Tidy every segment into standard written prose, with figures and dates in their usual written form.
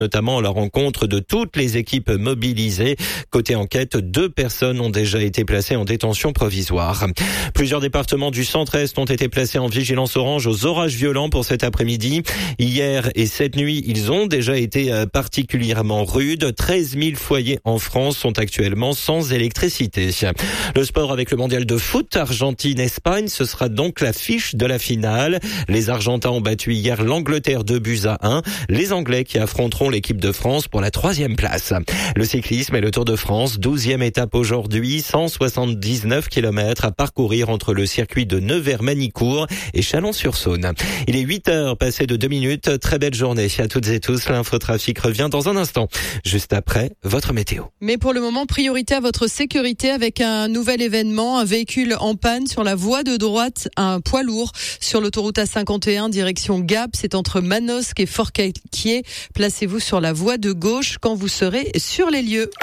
notamment à la rencontre de toutes les équipes mobilisées. Côté enquête, 2 personnes ont déjà été placées en détention provisoire. Plusieurs départements du centre-est ont été placés en vigilance orange aux orages violents pour cet après-midi. Hier et cette nuit, ils ont déjà été particulièrement rudes. 13 000 foyers en France sont actuellement sans électricité. Le sport avec le mondial de foot, Argentine-Espagne, ce sera donc l'affiche de la finale. Les Argentins ont battu hier l'Angleterre 2-1. Les Anglais qui affronteront l'équipe de France pour la 3e place. Le cyclisme et le Tour de France, 12e étape aujourd'hui, 179 km à parcourir entre le circuit de Nevers-Manicourt et Chalon-sur-Saône. Il est 8h, passé de 2 minutes. Très belle journée à toutes et tous. L'infotrafic revient dans un instant, juste après votre météo. Mais pour le moment, priorité à votre sécurité avec un nouvel événement, un véhicule en panne sur la voie de droite, un poids lourd sur l'autoroute A51 direction Gap. C'est entre Manosque et Forcalquier. Placez-vous sur la voie de gauche quand vous serez sur les lieux.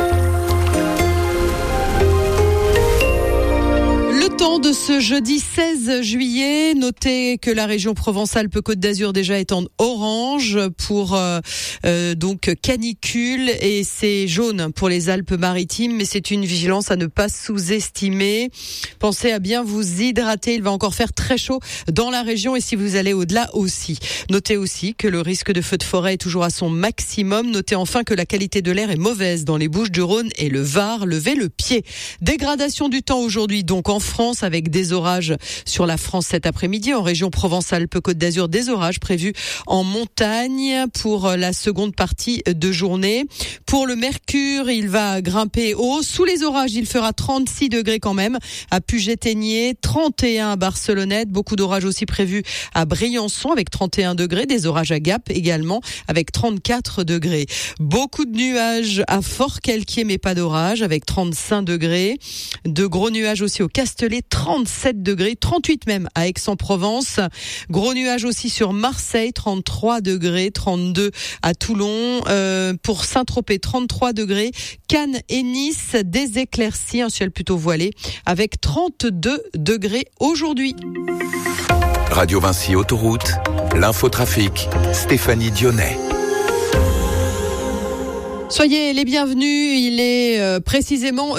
Le temps de ce jeudi 16 juillet, notez que la région Provence-Alpes-Côte d'Azur déjà est en orange pour donc canicule, et c'est jaune pour les Alpes-Maritimes, mais c'est une vigilance à ne pas sous-estimer. Pensez à bien vous hydrater, il va encore faire très chaud dans la région, et si vous allez au-delà aussi. Notez aussi que le risque de feu de forêt est toujours à son maximum. Notez enfin que la qualité de l'air est mauvaise dans les Bouches-du-Rhône et le Var. Levez le pied. Dégradation du temps aujourd'hui donc en France, avec des orages sur la France cet après-midi. En région Provence-Alpes-Côte d'Azur, des orages prévus en montagne pour la seconde partie de journée. Pour le mercure, il va grimper haut. Sous les orages, il fera 36 degrés quand même à Puget-Théniers, 31 à Barcelonnette. Beaucoup d'orages aussi prévus à Briançon avec 31 degrés. Des orages à Gap également avec 34 degrés. Beaucoup de nuages à Forcalquier, mais pas d'orage avec 35 degrés. De gros nuages aussi au Castellet, 37 degrés, 38 même à Aix-en-Provence. Gros nuages aussi sur Marseille, 33 degrés, 32 à Toulon. Pour Saint-Tropez, 33 degrés. Cannes et Nice, des éclaircies, un ciel plutôt voilé avec 32 degrés aujourd'hui. Radio Vinci Autoroute, l'infotrafic, Stéphanie Dionnet. Soyez les bienvenus, il est précisément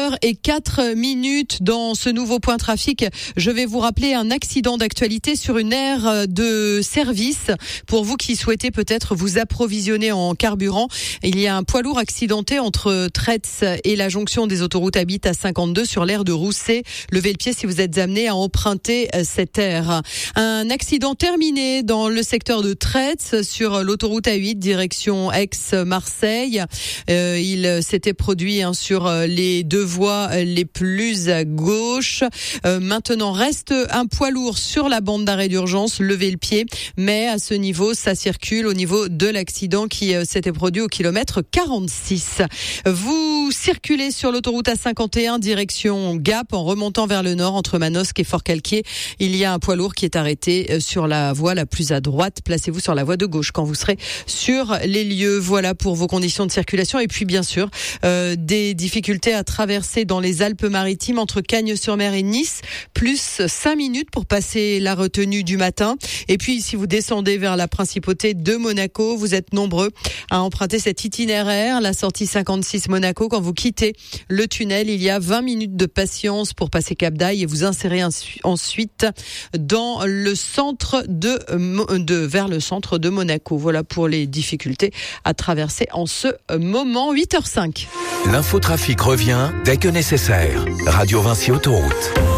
8h04 dans ce nouveau point trafic. Je vais vous rappeler un accident d'actualité sur une aire de service. Pour vous qui souhaitez peut-être vous approvisionner en carburant, il y a un poids lourd accidenté entre Tretz et la jonction des autoroutes Habit à 52 sur l'aire de Rousset. Levez le pied si vous êtes amené à emprunter cette aire. Un accident terminé dans le secteur de Tretz sur l'autoroute A8 direction Aix-Marseille. Il s'était produit sur les 2 voies les plus à gauche. Maintenant, reste un poids lourd sur la bande d'arrêt d'urgence. Levez le pied. Mais à ce niveau, ça circule au niveau de l'accident qui s'était produit au kilomètre 46. Vous circulez sur l'autoroute A51 direction Gap en remontant vers le nord entre Manosque et Forcalquier. Il y a un poids lourd qui est arrêté sur la voie la plus à droite. Placez-vous sur la voie de gauche quand vous serez sur les lieux. Voilà pour vos conditions de circulation. Et puis bien sûr des difficultés à traverser dans les Alpes-Maritimes entre Cagnes-sur-Mer et Nice, plus 5 minutes pour passer la retenue du matin. Et puis si vous descendez vers la principauté de Monaco, vous êtes nombreux à emprunter cet itinéraire, la sortie 56 Monaco. Quand vous quittez le tunnel, il y a 20 minutes de patience pour passer Cap d'Aille et vous insérer ensuite dans le centre vers le centre de Monaco. Voilà pour les difficultés à traverser en ce moment. 8h05. L'infotrafic revient dès que nécessaire. Radio Vinci Autoroute.